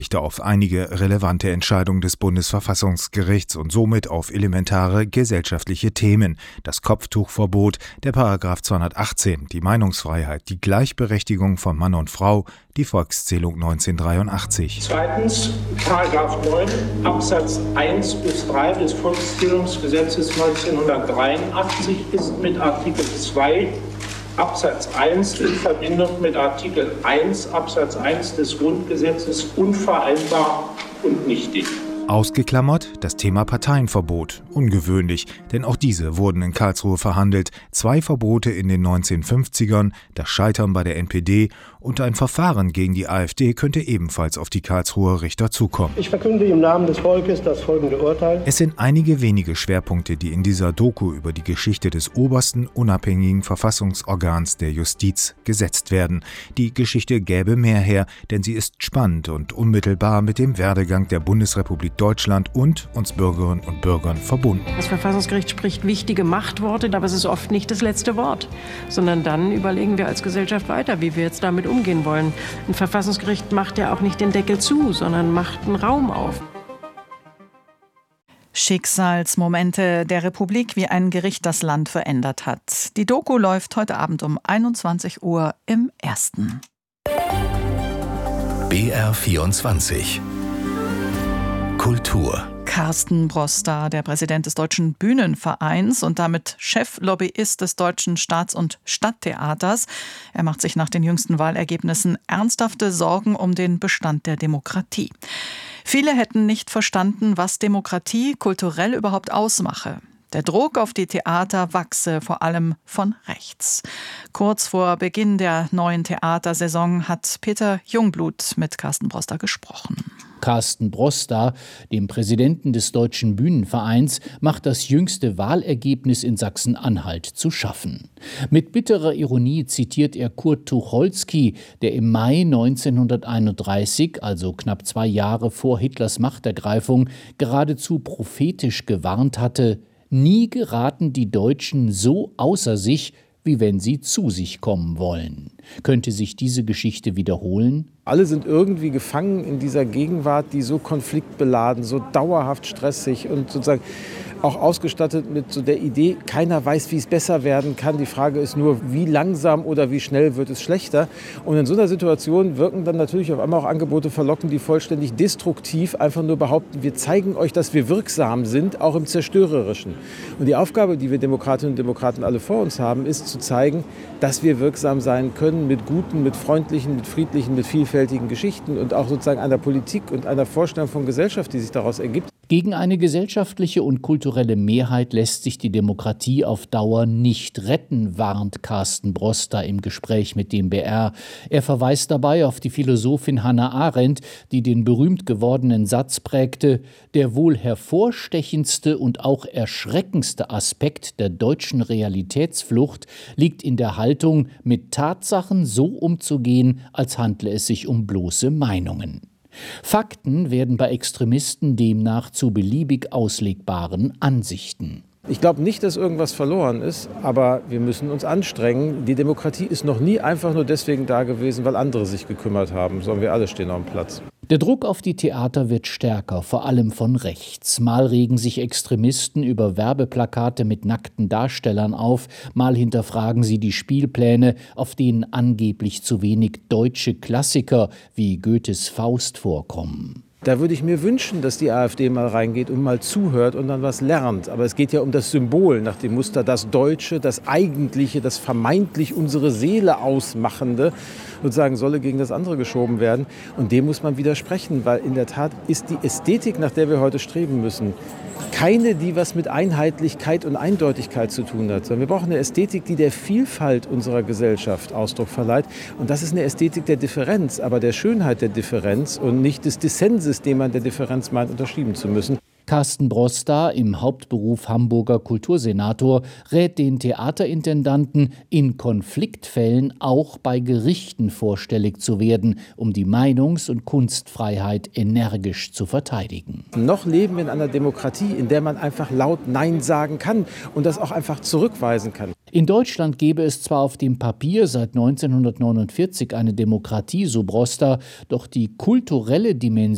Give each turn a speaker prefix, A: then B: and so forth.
A: auf einige relevante Entscheidungen des Bundesverfassungsgerichts und somit auf elementare gesellschaftliche Themen. Das Kopftuchverbot, der Paragraph 218, die Meinungsfreiheit, die Gleichberechtigung von Mann und Frau, die Volkszählung 1983.
B: Zweitens, Paragraph 9 Absatz 1 bis 3 des Volkszählungsgesetzes 1983 ist mit Artikel 2 Absatz 1 in Verbindung mit Artikel 1 Absatz 1 des Grundgesetzes unvereinbar und nichtig.
A: Ausgeklammert das Thema Parteienverbot. Ungewöhnlich, denn auch diese wurden in Karlsruhe verhandelt. 2 Verbote in den 1950ern, das Scheitern bei der NPD und ein Verfahren gegen die AfD könnte ebenfalls auf die Karlsruher Richter zukommen.
C: Ich verkünde im Namen des Volkes das folgende Urteil.
A: Es sind einige wenige Schwerpunkte, die in dieser Doku über die Geschichte des obersten unabhängigen Verfassungsorgans der Justiz gesetzt werden. Die Geschichte gäbe mehr her, denn sie ist spannend und unmittelbar mit dem Werdegang der Bundesrepublik Deutschland und uns Bürgerinnen und Bürgern verbunden.
D: Das Verfassungsgericht spricht wichtige Machtworte, aber es ist oft nicht das letzte Wort, sondern dann überlegen wir als Gesellschaft weiter, wie wir jetzt damit umgehen wollen. Ein Verfassungsgericht macht ja auch nicht den Deckel zu, sondern macht einen Raum auf.
E: Schicksalsmomente der Republik, wie ein Gericht das Land verändert hat. Die Doku läuft heute Abend um 21 Uhr im Ersten.
F: BR24 Kultur.
E: Carsten Broster, der Präsident des Deutschen Bühnenvereins und damit Cheflobbyist des Deutschen Staats- und Stadttheaters. Er macht sich nach den jüngsten Wahlergebnissen ernsthafte Sorgen um den Bestand der Demokratie. Viele hätten nicht verstanden, was Demokratie kulturell überhaupt ausmache. Der Druck auf die Theater wachse, vor allem von rechts. Kurz vor Beginn der neuen Theatersaison hat Peter Jungblut mit Carsten Broster gesprochen.
G: Carsten Broster, dem Präsidenten des Deutschen Bühnenvereins, macht das jüngste Wahlergebnis in Sachsen-Anhalt zu schaffen. Mit bitterer Ironie zitiert er Kurt Tucholsky, der im Mai 1931, also knapp 2 Jahre vor Hitlers Machtergreifung, geradezu prophetisch gewarnt hatte: Nie geraten die Deutschen so außer sich, wie wenn sie zu sich kommen wollen. Könnte sich diese Geschichte wiederholen?
H: Alle sind irgendwie gefangen in dieser Gegenwart, die so konfliktbeladen, so dauerhaft stressig und sozusagen auch ausgestattet mit so der Idee, keiner weiß, wie es besser werden kann. Die Frage ist nur, wie langsam oder wie schnell wird es schlechter. Und in so einer Situation wirken dann natürlich auf einmal auch Angebote verlockend, die vollständig destruktiv einfach nur behaupten, wir zeigen euch, dass wir wirksam sind, auch im Zerstörerischen. Und die Aufgabe, die wir Demokratinnen und Demokraten alle vor uns haben, ist zu zeigen, dass wir wirksam sein können mit guten, mit freundlichen, mit friedlichen, mit vielfältigen Geschichten und auch sozusagen einer Politik und einer Vorstellung von Gesellschaft, die sich daraus ergibt.
G: Gegen eine gesellschaftliche und kulturelle Mehrheit lässt sich die Demokratie auf Dauer nicht retten, warnt Carsten Broster im Gespräch mit dem BR. Er verweist dabei auf die Philosophin Hannah Arendt, die den berühmt gewordenen Satz prägte: Der wohl hervorstechendste und auch erschreckendste Aspekt der deutschen Realitätsflucht liegt in der Haltung, mit Tatsachen so umzugehen, als handle es sich um bloße Meinungen. Fakten werden bei Extremisten demnach zu beliebig auslegbaren Ansichten.
H: Ich glaube nicht, dass irgendwas verloren ist, aber wir müssen uns anstrengen. Die Demokratie ist noch nie einfach nur deswegen da gewesen, weil andere sich gekümmert haben, sondern wir alle stehen am Platz.
G: Der Druck auf die Theater wird stärker, vor allem von rechts. Mal regen sich Extremisten über Werbeplakate mit nackten Darstellern auf, mal hinterfragen sie die Spielpläne, auf denen angeblich zu wenig deutsche Klassiker wie Goethes Faust vorkommen.
H: Da würde ich mir wünschen, dass die AfD mal reingeht und mal zuhört und dann was lernt. Aber es geht ja um das Symbol nach dem Muster, das Deutsche, das Eigentliche, das vermeintlich unsere Seele ausmachende, sozusagen solle gegen das andere geschoben werden. Und dem muss man widersprechen, weil in der Tat ist die Ästhetik, nach der wir heute streben müssen, keine, die was mit Einheitlichkeit und Eindeutigkeit zu tun hat, sondern wir brauchen eine Ästhetik, die der Vielfalt unserer Gesellschaft Ausdruck verleiht. Und das ist eine Ästhetik der Differenz, aber der Schönheit der Differenz und nicht des Dissenses, den man der Differenz meint, unterschieben zu müssen.
G: Carsten Broster, im Hauptberuf Hamburger Kultursenator, rät den Theaterintendanten, in Konfliktfällen auch bei Gerichten vorstellig zu werden, um die Meinungs- und Kunstfreiheit energisch zu verteidigen.
H: Noch leben wir in einer Demokratie, in der man einfach laut Nein sagen kann und das auch einfach zurückweisen kann.
G: In Deutschland gäbe es zwar auf dem Papier seit 1949 eine Demokratie, so Broster, doch die kulturelle Dimension